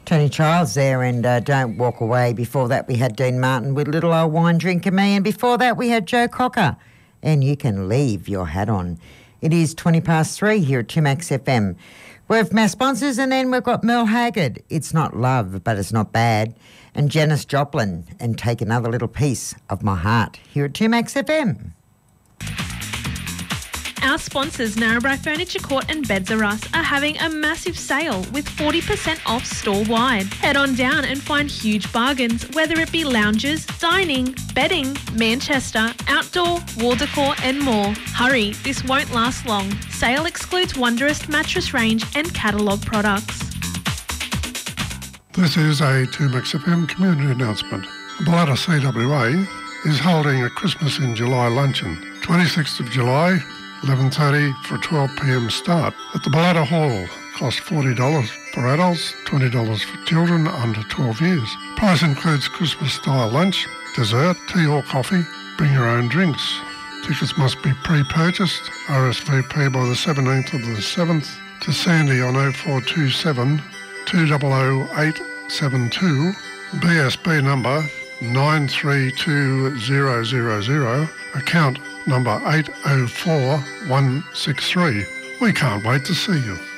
Tony Childs there, and Don't Walk Away. Before that, we had Dean Martin with Little Old Wine Drinker Me, and before that, we had Joe Cocker, and You Can Leave Your Hat On. It is 3:20 here at 2Max FM. We have my sponsors, and then we've got Merle Haggard, It's Not Love, But It's Not Bad, and Janis Joplin, and Take Another Little Piece of My Heart here at 2Max FM. Our sponsors, Narrabri Furniture Court and Beds R Us, are having a massive sale with 40% off store-wide. Head on down and find huge bargains, whether it be lounges, dining, bedding, Manchester, outdoor, wall decor and more. Hurry, this won't last long. Sale excludes Wonderist mattress range and catalogue products. This is a 2Max FM community announcement. The Balata CWA is holding a Christmas in July luncheon, 26th of July, 11:30 for a 12 p.m. start at the Balata Hall. Cost $40 for adults, $20 for children under 12 years. Price includes Christmas-style lunch, dessert, tea or coffee. Bring your own drinks. Tickets must be pre-purchased. RSVP by the 17th of the 7th to Sandy on 0427 200 872, BSB number 932000, account number 804163. We can't wait to see you.